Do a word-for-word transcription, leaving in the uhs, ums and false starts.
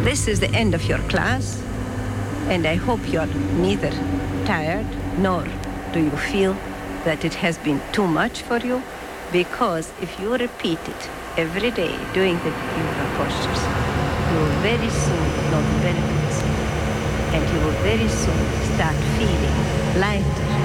this is the end of your class, and I hope you're neither tired nor do you feel that it has been too much for you, because if you repeat it every day doing the yoga postures, you will very soon know the benefits, and you will very soon start feeling lighter